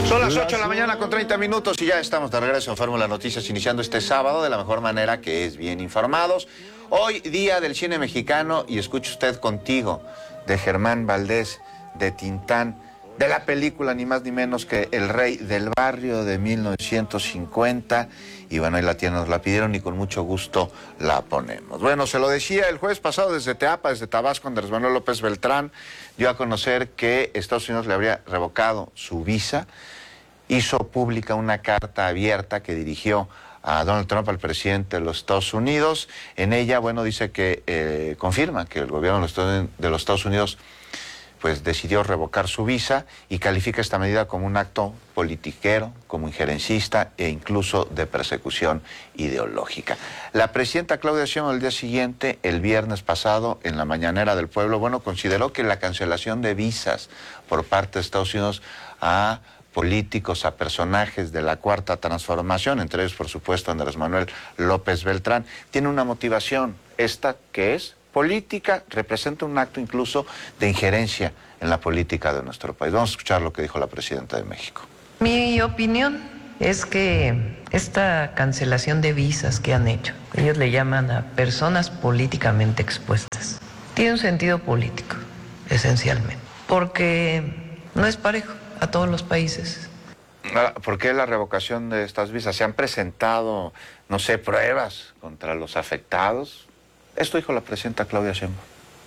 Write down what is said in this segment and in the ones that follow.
Son las 8 de la mañana con 30 minutos y ya estamos de regreso en Fórmula Noticias, iniciando este sábado de la mejor manera, que es bien informados. Hoy, día del cine mexicano, y escuche usted Contigo, de Germán Valdés, de Tintán, de la película ni más ni menos que El Rey del Barrio de 1950. Y bueno, ahí la tienen, nos la pidieron y con mucho gusto la ponemos. Bueno, se lo decía el jueves pasado desde Teapa, desde Tabasco, Andrés Manuel López Beltrán dio a conocer que Estados Unidos le habría revocado su visa. Hizo pública una carta abierta que dirigió a Donald Trump, al presidente de los Estados Unidos. En ella, bueno, dice que confirma que el gobierno de los Estados Unidos pues decidió revocar su visa y califica esta medida como un acto politiquero, como injerencista e incluso de persecución ideológica. La presidenta Claudia Sheinbaum el día siguiente, el viernes pasado, en la mañanera del pueblo, bueno, consideró que la cancelación de visas por parte de Estados Unidos a políticos, a personajes de la Cuarta Transformación, entre ellos, por supuesto, Andrés Manuel López Beltrán, tiene una motivación, esta que es política, representa un acto incluso de injerencia en la política de nuestro país. Vamos a escuchar lo que dijo la presidenta de México. Mi opinión es que esta cancelación de visas que han hecho, ellos le llaman a personas políticamente expuestas, tiene un sentido político, esencialmente, porque no es parejo a todos los países. ¿Por qué la revocación de estas visas? ¿Se han presentado, no sé, pruebas contra los afectados? Esto dijo la presidenta Claudia Sheinbaum.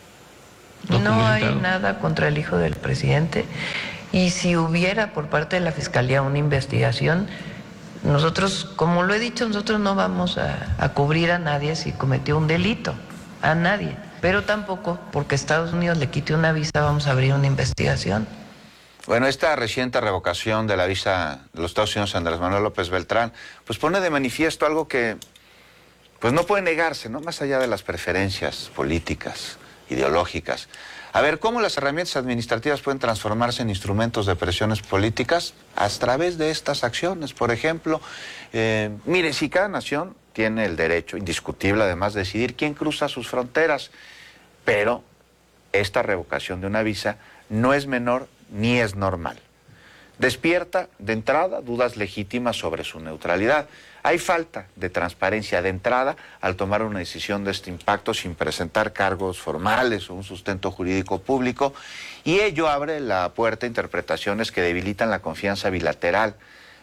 No hay nada contra el hijo del presidente, y si hubiera por parte de la Fiscalía una investigación, nosotros, como lo he dicho, nosotros no vamos a cubrir a nadie si cometió un delito, a nadie, pero tampoco porque Estados Unidos le quite una visa vamos a abrir una investigación. Bueno, esta reciente revocación de la visa de los Estados Unidos a Andrés Manuel López Beltrán, pues pone de manifiesto algo que pues no puede negarse, ¿no? Más allá de las preferencias políticas, ideológicas. A ver, ¿cómo las herramientas administrativas pueden transformarse en instrumentos de presiones políticas? A través de estas acciones, por ejemplo. Mire, si cada nación tiene el derecho indiscutible, además, de decidir quién cruza sus fronteras, pero esta revocación de una visa no es menor ni es normal. Despierta, de entrada, dudas legítimas sobre su neutralidad. Hay falta de transparencia de entrada al tomar una decisión de este impacto sin presentar cargos formales o un sustento jurídico público, y ello abre la puerta a interpretaciones que debilitan la confianza bilateral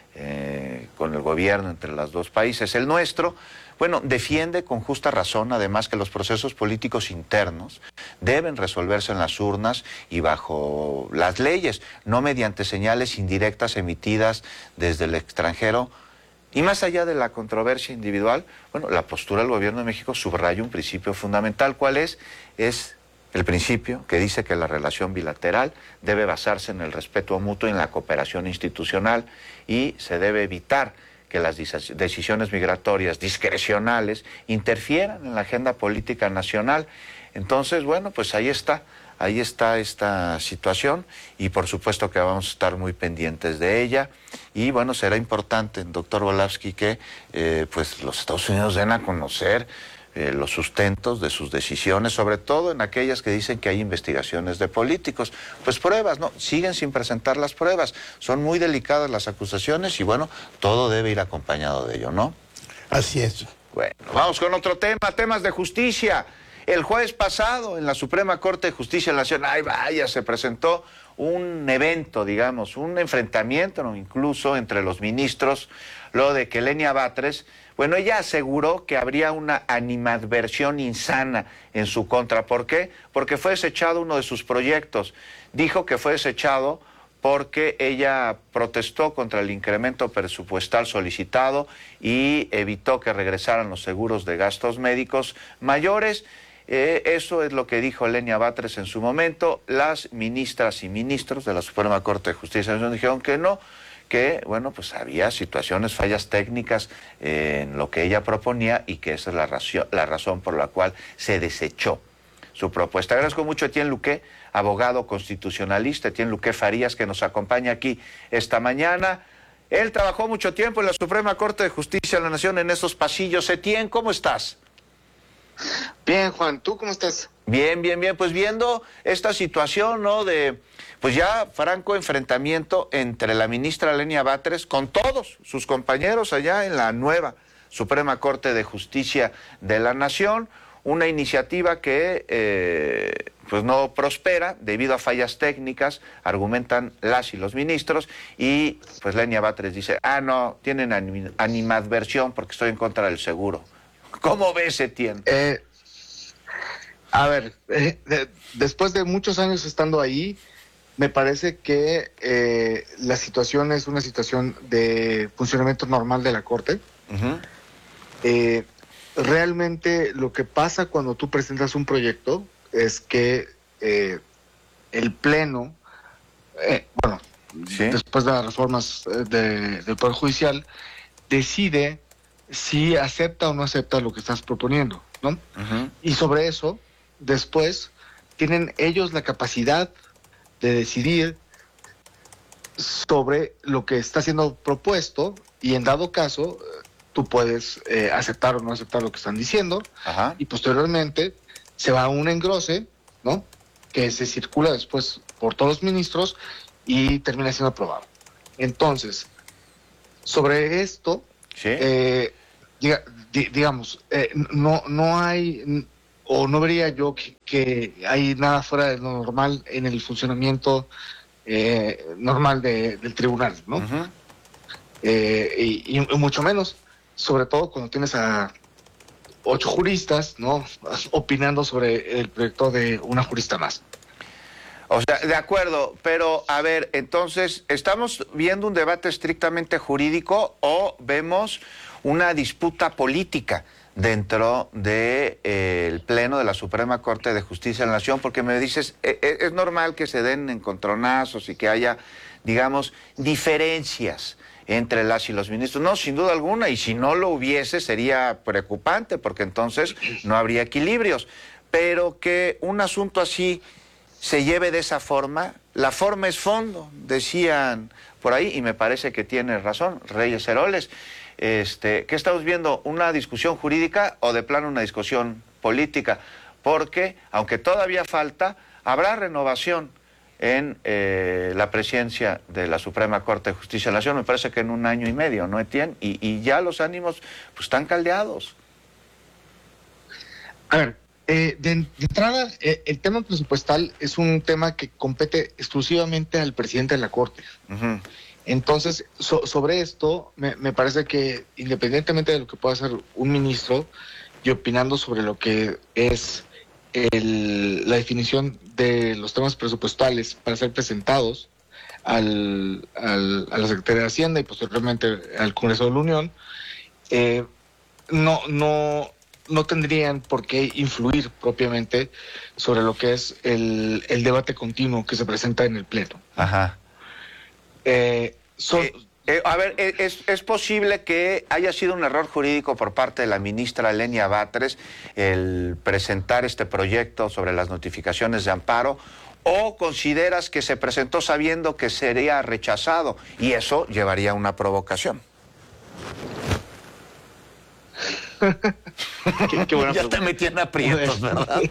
con el gobierno entre los dos países. El nuestro, bueno, defiende con justa razón, además, que los procesos políticos internos deben resolverse en las urnas y bajo las leyes, no mediante señales indirectas emitidas desde el extranjero. Y más allá de la controversia individual, bueno, la postura del gobierno de México subraya un principio fundamental. ¿Cuál es? Es el principio que dice que la relación bilateral debe basarse en el respeto mutuo y en la cooperación institucional, y se debe evitar que las decisiones migratorias discrecionales interfieran en la agenda política nacional. Entonces, bueno, pues ahí está esta situación, y por supuesto que vamos a estar muy pendientes de ella. Y bueno, será importante, doctor Volavsky, que pues los Estados Unidos den a conocer los sustentos de sus decisiones, sobre todo en aquellas que dicen que hay investigaciones de políticos. Pues pruebas, ¿no? Siguen sin presentar las pruebas. Son muy delicadas las acusaciones y bueno, todo debe ir acompañado de ello, ¿no? Así es. Bueno, vamos con otro tema, temas de justicia. El jueves pasado en la Suprema Corte de Justicia de la Nación, ay vaya, se presentó un evento, digamos, un enfrentamiento, ¿no? Incluso entre los ministros, lo de que Lenia Batres, bueno, ella aseguró que habría una animadversión insana en su contra. ¿Por qué? Porque fue desechado uno de sus proyectos. Dijo que fue desechado porque ella protestó contra el incremento presupuestal solicitado y evitó que regresaran los seguros de gastos médicos mayores. Eso es lo que dijo Lenia Batres en su momento. Las ministras y ministros de la Suprema Corte de Justicia dijeron que no, que, bueno, pues había situaciones, fallas técnicas en lo que ella proponía y que esa es la razón por la cual se desechó su propuesta. Agradezco mucho a Etienne Luque, abogado constitucionalista, Etienne Luque Farías, que nos acompaña aquí esta mañana. Él trabajó mucho tiempo en la Suprema Corte de Justicia de la Nación en esos pasillos. Etienne, ¿cómo estás? Bien, Juan, ¿tú cómo estás? Bien, bien, bien. Pues viendo esta situación, ¿no? De pues ya franco enfrentamiento entre la ministra Lenia Batres con todos sus compañeros allá en la nueva Suprema Corte de Justicia de la Nación, una iniciativa que pues no prospera debido a fallas técnicas, argumentan las y los ministros, y pues Lenia Batres dice, no, tienen animadversión porque estoy en contra del seguro. ¿Cómo ves, Etienne? A ver, después de muchos años estando ahí, me parece que la situación es una situación de funcionamiento normal de la Corte. Realmente lo que pasa cuando tú presentas un proyecto es que el Pleno, ¿Sí? después de las reformas del Poder Judicial, decide si acepta o no acepta lo que estás proponiendo, ¿no? Y sobre eso, después, tienen ellos la capacidad de decidir sobre lo que está siendo propuesto, y en dado caso tú puedes aceptar o no aceptar lo que están diciendo. Y posteriormente se va a un engrose, ¿no?, que se circula después por todos los ministros y termina siendo aprobado. Entonces, sobre esto, ¿Sí? digamos, no hay, o no vería yo que hay nada fuera de lo normal en el funcionamiento normal del tribunal, ¿no? Y mucho menos, sobre todo cuando tienes a 8 juristas, ¿no?, opinando sobre el proyecto de una jurista más. O sea, de acuerdo, pero a ver, entonces, ¿estamos viendo un debate estrictamente jurídico o vemos una disputa política dentro del Pleno de la Suprema Corte de Justicia de la Nación? Porque me dices, es normal que se den encontronazos y que haya, digamos, diferencias entre las y los ministros. No, sin duda alguna, y si no lo hubiese sería preocupante, porque entonces no habría equilibrios. Pero que un asunto así se lleve de esa forma, la forma es fondo, decían por ahí, y me parece que tiene razón Reyes Heroles. ¿Qué estamos viendo? ¿Una discusión jurídica o de plano una discusión política? Porque, aunque todavía falta, habrá renovación en la presidencia de la Suprema Corte de Justicia de la Nación, me parece que en 1 año y medio, ¿no, Etienne? Y ya los ánimos pues están caldeados. A ver, de entrada, el tema presupuestal es un tema que compete exclusivamente al presidente de la Corte. Entonces, sobre esto, me parece que independientemente de lo que pueda hacer un ministro, y opinando sobre lo que es la definición de los temas presupuestales para ser presentados a la Secretaría de Hacienda y posteriormente al Congreso de la Unión, no tendrían por qué influir propiamente sobre lo que es el debate continuo que se presenta en el Pleno. A ver, ¿es posible que haya sido un error jurídico por parte de la ministra Lenia Batres el presentar este proyecto sobre las notificaciones de amparo? ¿O consideras que se presentó sabiendo que sería rechazado y eso llevaría a una provocación? Qué buena ya te metí en aprietos, ¿verdad?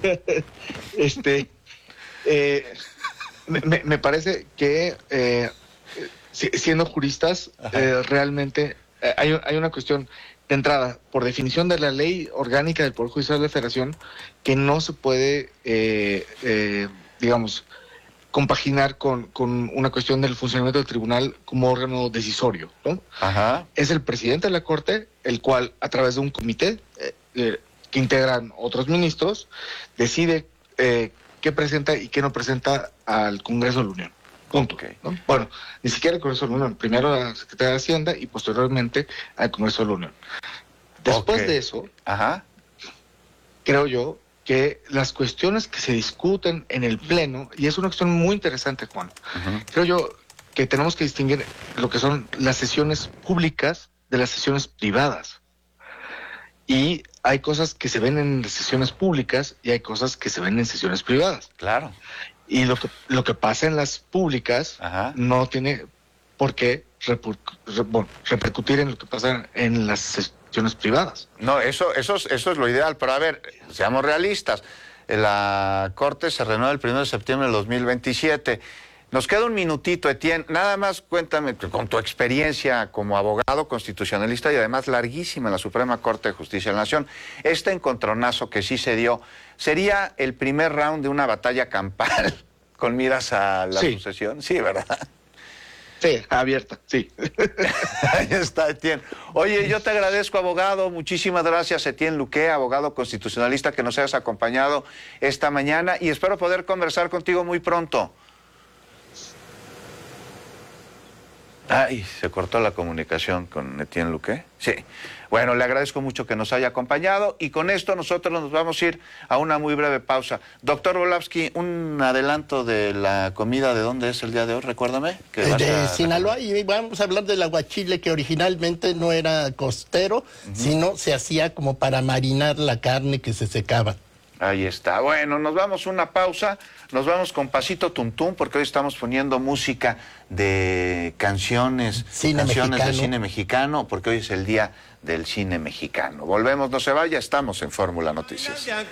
Me parece que siendo juristas, realmente hay una cuestión de entrada, por definición de la ley orgánica del Poder Judicial de la Federación, que no se puede, digamos, compaginar con una cuestión del funcionamiento del tribunal como órgano decisorio, ¿no? Es el presidente de la Corte, el cual, a través de un comité que integran otros ministros, decide qué presenta y qué no presenta al Congreso de la Unión. Punto. ¿No? Bueno, ni siquiera el Congreso de la Unión, primero a la Secretaría de Hacienda y posteriormente al Congreso de la Unión. Después de eso, creo yo que las cuestiones que se discuten en el Pleno, y es una cuestión muy interesante, Juan, creo yo que tenemos que distinguir lo que son las sesiones públicas de las sesiones privadas. Y hay cosas que se ven en sesiones públicas y hay cosas que se ven en sesiones privadas. Claro. Y lo que pasa en las públicas no tiene por qué repercutir en lo que pasa en las sesiones privadas. No, eso es lo ideal, pero a ver, seamos realistas. La Corte se renueva el 1 de septiembre del 2027. Nos queda un minutito, Etienne. Nada más cuéntame, con tu experiencia como abogado constitucionalista y además larguísima en la Suprema Corte de Justicia de la Nación, este encontronazo que sí se dio, ¿sería el primer round de una batalla campal con miras a la sucesión? Sí, ¿verdad? Sí, abierta, sí. Ahí está, Etienne. Oye, yo te agradezco, abogado. Muchísimas gracias, Etienne Luque, abogado constitucionalista, que nos hayas acompañado esta mañana y espero poder conversar contigo muy pronto. Ay, se cortó la comunicación con Etienne Luque. Sí. Bueno, le agradezco mucho que nos haya acompañado y con esto nosotros nos vamos a ir a una muy breve pausa. Doctor Volavsky, un adelanto de la comida, ¿de dónde es el día de hoy? Recuérdame. De Sinaloa, y vamos a hablar del aguachile, que originalmente no era costero, sino se hacía como para marinar la carne que se secaba. Ahí está. Bueno, nos vamos a una pausa, nos vamos con Pasito Tuntún, porque hoy estamos poniendo música de canciones de cine mexicano, porque hoy es el día del cine mexicano. Volvemos, no se vaya, estamos en Fórmula Noticias.